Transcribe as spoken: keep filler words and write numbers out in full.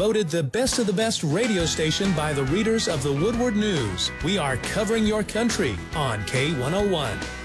voted the best of the best radio station by the readers of the Woodward News. We are covering your country on K one oh one.